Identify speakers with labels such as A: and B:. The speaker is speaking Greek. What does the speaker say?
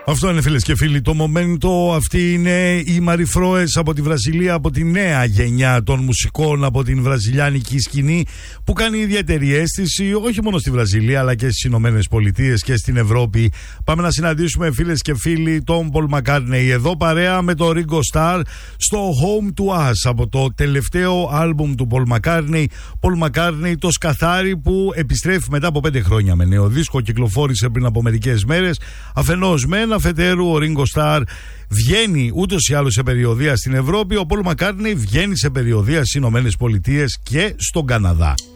A: Αυτό είναι, φίλες και φίλοι, το Momento. Αυτή είναι η Μαρι Φρόες από τη Βραζιλία, από τη νέα γενιά των μουσικών από την βραζιλιάνικη σκηνή, που κάνει ιδιαίτερη αίσθηση όχι μόνο στη Βραζιλία αλλά και στις Ηνωμένες Πολιτείες και στην Ευρώπη. Πάμε να συναντήσουμε, φίλες και φίλοι, τον Paul McCartney εδώ παρέα με τον Ringo Starr στο Home to Us, από το τελευταίο άλμπουμ του Paul McCartney. Paul McCartney, το σκαθάρι που επιστρέφει μετά από 5 χρόνια με νέο δίσκο. Κυκλοφόρησε πριν από μερικές μέρες. Αφενός μεν, αφετέρου ο Ringo Starr βγαίνει ούτως ή άλλως σε περιοδεία στην Ευρώπη. Ο Paul McCartney βγαίνει σε περιοδεία στις Ηνωμένες Πολιτείες και στον Καναδά.